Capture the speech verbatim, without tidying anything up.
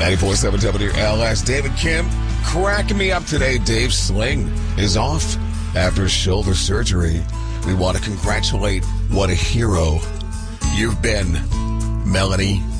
ninety-four point seven W L S. David Kim cracking me up today. Dave Sling is off after shoulder surgery. We want to congratulate what a hero you've been, Melanie